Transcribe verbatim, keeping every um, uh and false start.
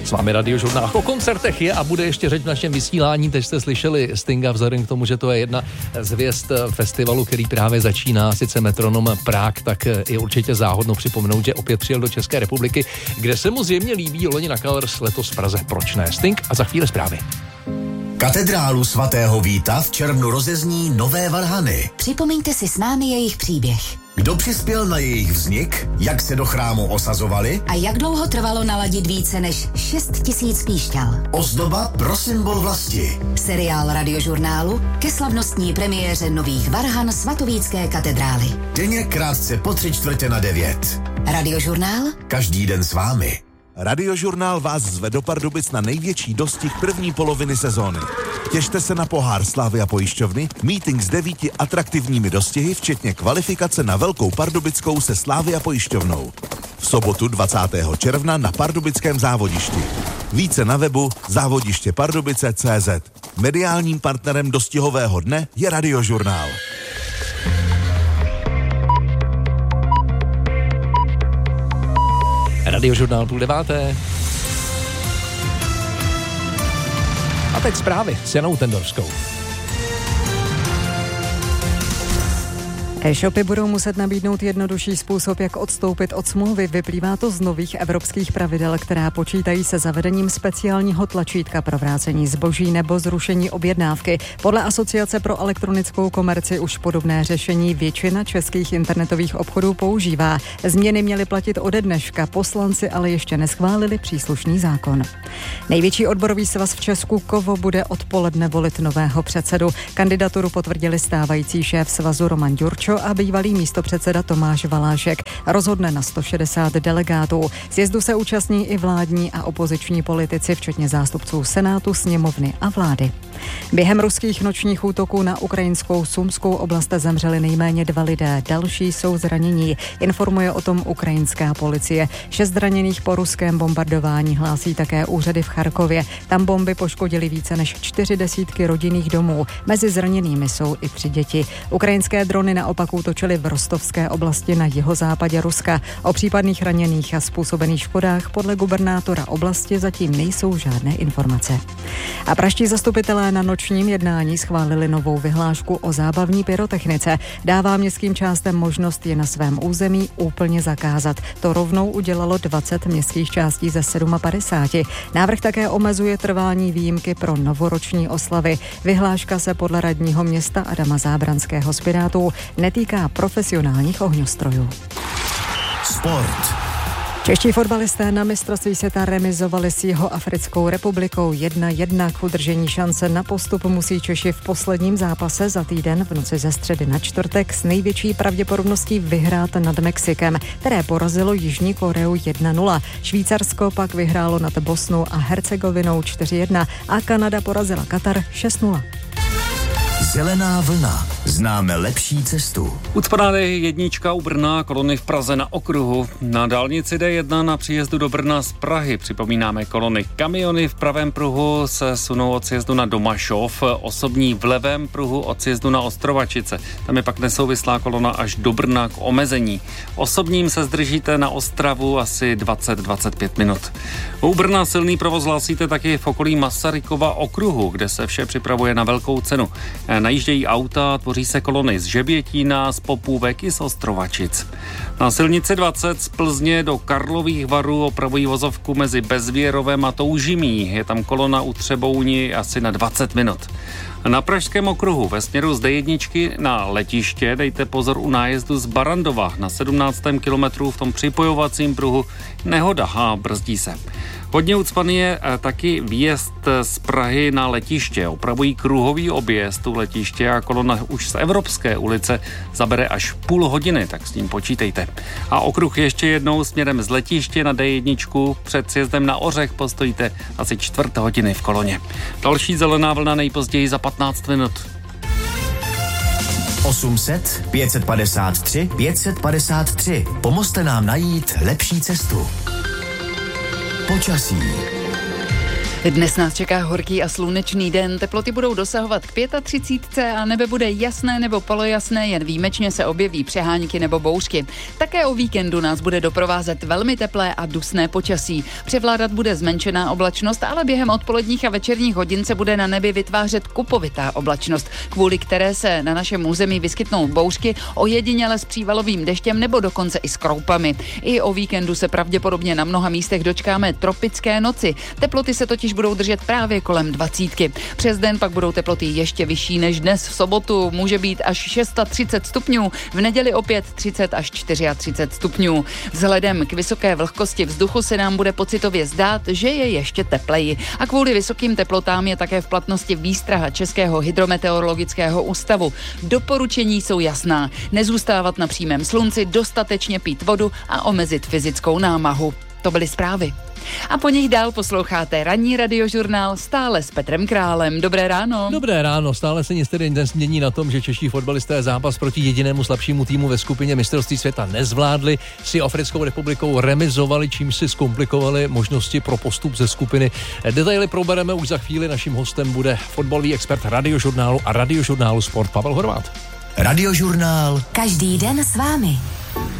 S vámi Radiožurnál. O koncertech je a bude ještě řeč v našem vysílání. Teď jste slyšeli Stinga, vzhledem k tomu, že to je jedna z hvězd festivalu, který právě začíná, sice Metronom Prague, tak je určitě záhodno připomenout, že opět přijel do České republiky, kde se mu zjevně líbí loni na Colors, letos v Praze. Proč ne? Sting a za chvíli zprávy. Katedrálu svatého Víta v červnu rozezní nové varhany. Připomeňte si s námi jejich příběh. Kdo přispěl na jejich vznik, jak se do chrámu osazovali a jak dlouho trvalo naladit více než šest tisíc píšťal. Ozdoba pro symbol vlasti. Seriál Radiožurnálu ke slavnostní premiéře nových varhan svatovícké katedrály. Denně krátce po tři čtvrtě na devět. Radiožurnál? Každý den s vámi. Radiožurnál vás zve do Pardubic na největší dostih první poloviny sezóny. Těšte se na pohár Slavia pojišťovny, meeting s devíti atraktivními dostihy, včetně kvalifikace na Velkou Pardubickou se Slavia pojišťovnou. V sobotu dvacátého června na pardubickém závodišti. Více na webu závodiště pardubice tečka cé zet. Mediálním partnerem dostihového dne je Radiožurnál. Radiožurnál půl deváté. A teď zprávy s Janou Tendorskou. E-shopy budou muset nabídnout jednodušší způsob, jak odstoupit od smlouvy. Vyplývá to z nových evropských pravidel, která počítají se zavedením speciálního tlačítka pro vrácení zboží nebo zrušení objednávky. Podle Asociace pro elektronickou komerci už podobné řešení většina českých internetových obchodů používá. Změny měly platit ode dneška, poslanci ale ještě neschválili příslušný zákon. Největší odborový svaz v Česku Kovo bude odpoledne volit nového předsedu. Kandidaturu potvrdili stávající šéf svazu Roman Ďurčo a bývalý místopředseda Tomáš Valášek. Rozhodne na sto šedesát delegátů. Sjezdu se účastní i vládní a opoziční politici, včetně zástupců Senátu, sněmovny a vlády. Během ruských nočních útoků na ukrajinskou Sumskou oblast zemřeli nejméně dva lidé, další jsou zranění. Informuje o tom ukrajinská policie. Šest zraněných po ruském bombardování hlásí také úřady v Charkově. Tam bomby poškodily více než čtyři desítky rodinných domů. Mezi zraněnými jsou i tři děti. Ukrajinské drony naopak útočily v Rostovské oblasti na jihozápadě Ruska. O případných raněných a způsobených škodách podle gubernátora oblasti zatím nejsou žádné informace. A praští zastupitelé na nočním jednání schválili novou vyhlášku o zábavní pyrotechnice. Dává městským částem možnost je na svém území úplně zakázat. To rovnou udělalo dvacet městských částí ze padesát sedm. Návrh také omezuje trvání výjimky pro novoroční oslavy. Vyhláška se podle radního města Adama Zábranského z Pirátů netýká profesionálních ohňostrojů. Sport. Čeští fotbalisté na mistrovství světa remizovali s Jihoafrickou republikou jedna jedna. K udržení šance na postup musí Češi v posledním zápase za týden v noci ze středy na čtvrtek s největší pravděpodobností vyhrát nad Mexikem, které porazilo Jižní Koreu jedna nula. Švýcarsko pak vyhrálo nad Bosnou a Hercegovinou čtyři jedna a Kanada porazila Katar šest nula. Zelená vlna. Známe lepší cestu. Ucpaná D jedna u Brna, kolony v Praze na okruhu. Na dálnici D jedna na příjezdu do Brna z Prahy připomínáme kolony. Kamiony v pravém pruhu se sunou od sjezdu na Domašov, osobní v levém pruhu od sjezdu na Ostrovačice. Tam je pak nesouvislá kolona až do Brna k omezení. Osobním se zdržíte na Ostravu asi dvacet až dvacet pět minut. U Brna silný provoz hlásíte taky v okolí Masarykova okruhu, kde se vše připravuje na velkou cenu. Najíždějí auta, tvoří se kolony z Žebětína, z Popůvek i z Ostrovačic. Na silnici dvacet z Plzně do Karlových Varů opravují vozovku mezi Bezvěrovem a Toužimí. Je tam kolona u Třebouni asi na dvacet minut. Na Pražském okruhu ve směru z D jedna na letiště dejte pozor u nájezdu z Barandova. Na sedmnáctém kilometru v tom připojovacím pruhu nehoda a brzdí se. Hodně ucpaný je taky výjezd z Prahy na letiště. Opravují kruhový objezd u letiště a kolona už z Evropské ulice zabere až půl hodiny, tak s tím počítejte. A okruh ještě jednou směrem z letiště na D jedna před sjezdem na Ořech postojíte asi čtvrt hodiny v koloně. Další zelená vlna nejpozději za patnáct minut. osm set pět set padesát tři pět set padesát tři. Pomozte nám najít lepší cestu. Počasí. Dnes nás čeká horký a slunečný den, teploty budou dosahovat k třicet pět a nebe bude jasné nebo polojasné, jen výjimečně se objeví přehánky nebo bouřky. Také o víkendu nás bude doprovázet velmi teplé a dusné počasí. Převládat bude zmenšená oblačnost, ale během odpoledních a večerních hodin se bude na nebi vytvářet kupovitá oblačnost, kvůli které se na našem území vyskytnou bouřky, ojediněle s přívalovým deštěm nebo dokonce i s kroupami. I o víkendu se pravděpodobně na mnoha místech dočkáme tropické noci. Teploty se totiž budou držet právě kolem dvacítky. Přes den pak budou teploty ještě vyšší než dnes. V sobotu může být až třicet šest stupňů, v neděli opět třicet až třicet čtyři stupňů. Vzhledem k vysoké vlhkosti vzduchu se nám bude pocitově zdát, že je ještě tepleji. A kvůli vysokým teplotám je také v platnosti výstraha Českého hydrometeorologického ústavu. Doporučení jsou jasná. Nezůstávat na přímém slunci, dostatečně pít vodu a omezit fyzickou námahu. To byly zprávy. A po nich dál posloucháte ranní radiožurnál stále s Petrem Králem. Dobré ráno. Dobré ráno, stále se nic tedy nezmění na tom, že čeští fotbalisté zápas proti jedinému slabšímu týmu ve skupině mistrovství světa nezvládli, si Africkou republikou remizovali, čím si zkomplikovali možnosti pro postup ze skupiny. Detaily probereme už za chvíli, naším hostem bude fotbalový expert radiožurnálu a radiožurnálu Sport Pavel Horváth. Radiožurnál. Každý den s vámi.